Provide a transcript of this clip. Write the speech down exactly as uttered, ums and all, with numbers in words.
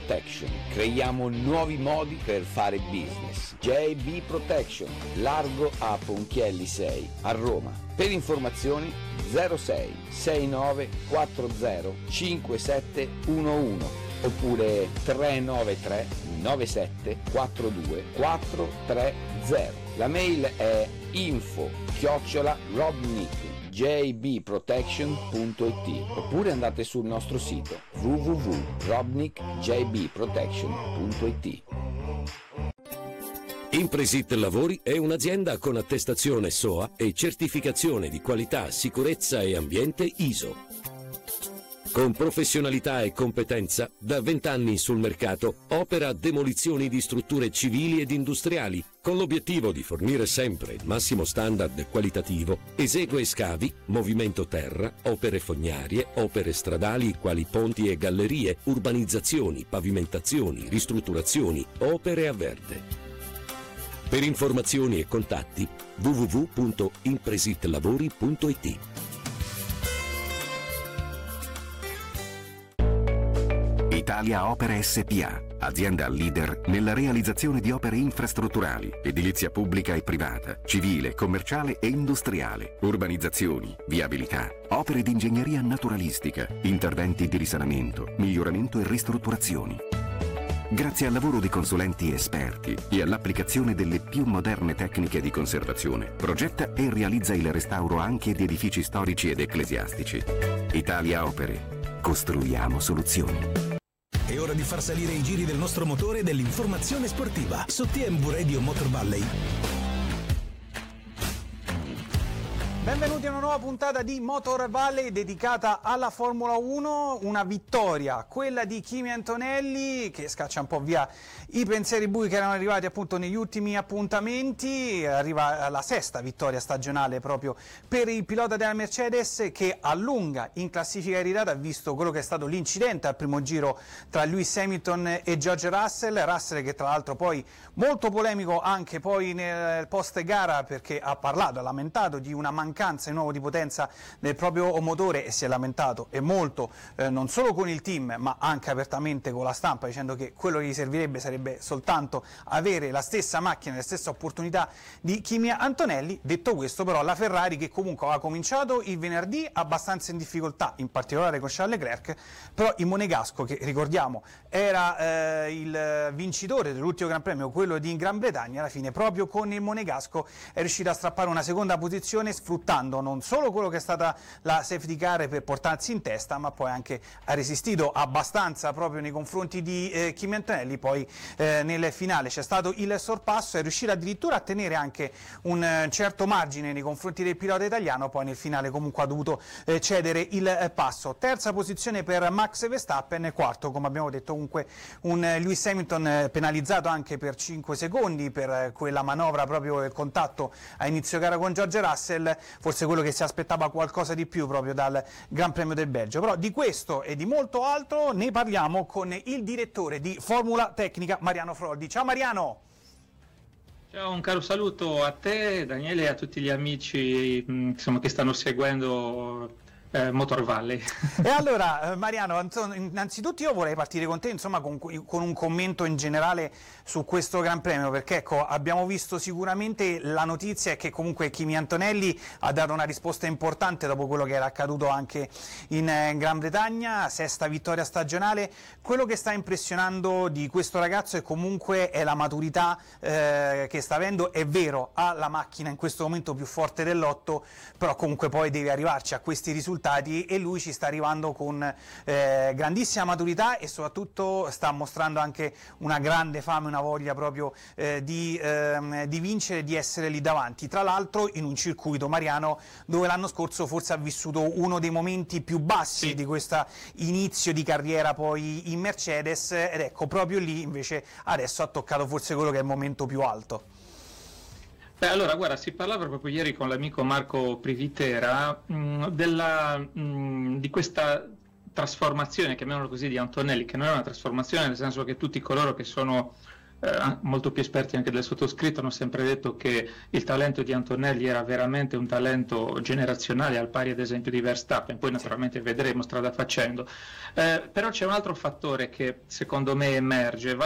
Protection. Creiamo nuovi modi per fare business. J B Protection, largo a Ponchielli sei, a Roma. Per informazioni zero sei sei nove quattro zero cinque sette uno uno oppure tre nove tre nove sette quattro due quattro tre zero. La mail è info chiocciola robnick j b protection punto i t oppure andate sul nostro sito w w w punto robnick j b protection punto i t. Impresit Lavori è un'azienda con attestazione S O A e certificazione di qualità, sicurezza e ambiente I S O. Con professionalità e competenza, da vent'anni sul mercato, opera demolizioni di strutture civili ed industriali, con l'obiettivo di fornire sempre il massimo standard qualitativo. Esegue scavi, movimento terra, opere fognarie, opere stradali quali ponti e gallerie, urbanizzazioni, pavimentazioni, ristrutturazioni, opere a verde. Per informazioni e contatti w w w punto impresitlavori punto i t. Italia Opere S P A, azienda leader nella realizzazione di opere infrastrutturali, edilizia pubblica e privata, civile, commerciale e industriale, urbanizzazioni, viabilità, opere di ingegneria naturalistica, interventi di risanamento, miglioramento e ristrutturazioni. Grazie al lavoro di consulenti esperti e all'applicazione delle più moderne tecniche di conservazione, progetta e realizza il restauro anche di edifici storici ed ecclesiastici. Italia Opere. Costruiamo soluzioni. È ora di far salire i giri del nostro motore dell'informazione sportiva su T M V Radio Motor Valley. Benvenuti a una nuova puntata di Motor Valley dedicata alla Formula uno, una vittoria, quella di Kimi Antonelli, che scaccia un po' via i pensieri bui che erano arrivati appunto negli ultimi appuntamenti. Arriva la sesta vittoria stagionale proprio per il pilota della Mercedes, che allunga in classifica di ritirata, visto quello che è stato l'incidente al primo giro tra Lewis Hamilton e George Russell. Russell che tra l'altro poi molto polemico anche poi nel post gara, perché ha parlato, ha lamentato di una mancanza di nuovo di potenza del proprio motore e si è lamentato e molto eh, non solo con il team ma anche apertamente con la stampa, dicendo che quello che gli servirebbe sarebbe soltanto avere la stessa macchina, la stessa opportunità di Kimi Antonelli. Detto questo, però, la Ferrari, che comunque aveva cominciato il venerdì abbastanza in difficoltà, in particolare con Charles Leclerc, però il monegasco, che ricordiamo era eh, il vincitore dell'ultimo Gran Premio, quello di Gran Bretagna, alla fine proprio con il monegasco è riuscito a strappare una seconda posizione, sfruttando non solo quello che è stata la safety car per portarsi in testa, ma poi anche ha resistito abbastanza proprio nei confronti di eh, Kimi Antonelli. Poi eh, nel finale c'è stato il sorpasso, è riuscito addirittura a tenere anche un eh, certo margine nei confronti del pilota italiano, poi nel finale comunque ha dovuto eh, cedere il eh, passo. Terza posizione per Max Verstappen, quarto come abbiamo detto comunque un eh, Lewis Hamilton eh, penalizzato anche per cinque secondi per eh, quella manovra, proprio il contatto a inizio gara con George Russell, forse quello che si aspettava qualcosa di più proprio dal Gran Premio del Belgio. Però di questo e di molto altro ne parliamo con il direttore di Formula Tecnica, Mariano Froldi. Ciao Mariano! Ciao, un caro saluto a te, Daniele, e a tutti gli amici insomma, che stanno seguendo Eh, Motor Valley. E allora Mariano, innanzitutto io vorrei partire con te insomma con, con un commento in generale su questo Gran Premio, perché ecco, abbiamo visto sicuramente la notizia è che comunque Kimi Antonelli ha dato una risposta importante dopo quello che era accaduto anche in eh, Gran Bretagna, sesta vittoria stagionale. Quello che sta impressionando di questo ragazzo è comunque è la maturità eh, che sta avendo. È vero, ha la macchina in questo momento più forte del lotto, però comunque poi deve arrivarci a questi risultati e lui ci sta arrivando con eh, grandissima maturità e soprattutto sta mostrando anche una grande fame, una voglia proprio eh, di, eh, di vincere, di essere lì davanti, tra l'altro in un circuito, Mariano, dove l'anno scorso forse ha vissuto uno dei momenti più bassi sì. di questo inizio di carriera poi in Mercedes, ed ecco proprio lì invece adesso ha toccato forse quello che è il momento più alto. Beh, allora, guarda, si parlava proprio ieri con l'amico Marco Privitera mh, della, mh, di questa trasformazione, chiamiamola così, di Antonelli, che non è una trasformazione, nel senso che tutti coloro che sono eh, molto più esperti anche del sottoscritto hanno sempre detto che il talento di Antonelli era veramente un talento generazionale, al pari ad esempio di Verstappen, poi naturalmente vedremo strada facendo. Eh, però c'è un altro fattore che secondo me emerge,